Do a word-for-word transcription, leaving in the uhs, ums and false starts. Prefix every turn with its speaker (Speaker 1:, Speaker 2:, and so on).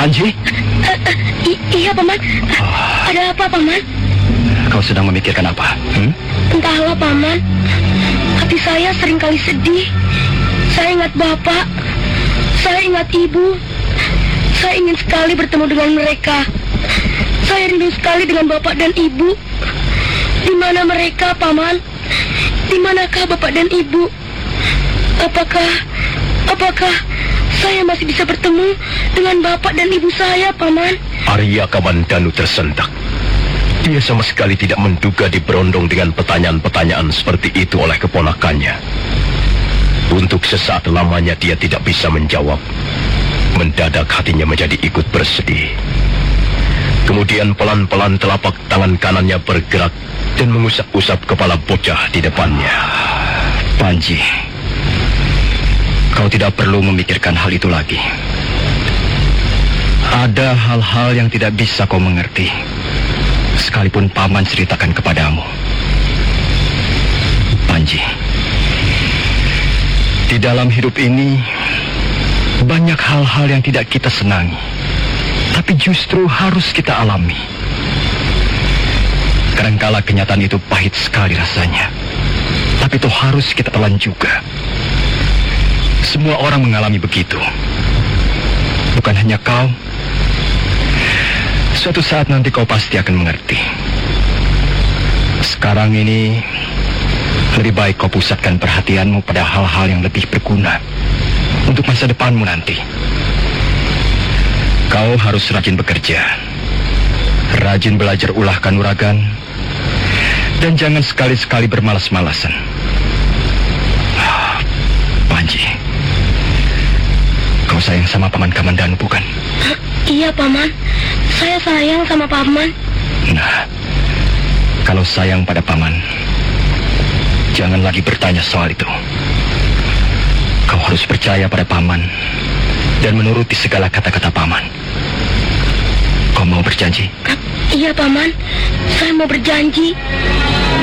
Speaker 1: Panji?
Speaker 2: Uh, uh, i- iya, Paman. Uh,
Speaker 1: Oh.
Speaker 2: Ada apa, Paman?
Speaker 1: Kau sedang memikirkan apa? Hmm?
Speaker 2: Entahlah, Paman. Hati saya seringkali sedih. Saya ingat Bapak. Saya ingat Ibu. Saya ingin sekali bertemu dengan mereka. Saya rindu sekali dengan Bapak dan Ibu. Di mana mereka, Paman? Di manakah Bapak dan Ibu? Apakah, apakah saya masih bisa bertemu dengan Bapak dan Ibu saya, Paman?
Speaker 3: Arya Kamandanu tersentak. Dia sama sekali tidak menduga diberondong dengan pertanyaan-pertanyaan seperti itu oleh keponakannya. Untuk sesaat lamanya dia tidak bisa menjawab. Mendadak hatinya menjadi ikut bersedih. Kemudian pelan-pelan telapak tangan kanannya bergerak dan mengusap-usap kepala bocah di depannya.
Speaker 1: Panji, kau tidak perlu memikirkan hal itu lagi. Ada hal-hal yang tidak bisa kau mengerti, sekalipun Paman ceritakan kepadamu. Panji, di dalam hidup ini banyak hal-hal yang tidak kita senangi, tapi justru harus kita alami. Kadangkala kenyataan itu pahit sekali rasanya, tapi itu harus kita telan juga. Semua orang mengalami begitu. Bukan hanya kau. Suatu saat nanti kau pasti akan mengerti. Sekarang ini lebih baik kau pusatkan perhatianmu pada hal-hal yang lebih berguna untuk masa depanmu nanti. Kau harus rajin bekerja, rajin belajar ulah kanuragan, dan jangan sekali-sekali bermalas-malasan. Panji, kau sayang sama Paman Kamandanu, bukan?
Speaker 2: Uh, iya, Paman. Saya sayang sama Paman.
Speaker 1: Nah, kalau sayang pada Paman, jangan lagi bertanya soal itu. Kau harus percaya pada Paman dan menuruti segala kata-kata Paman. Kau mau berjanji?
Speaker 2: Uh, iya, Paman. Saya mau berjanji.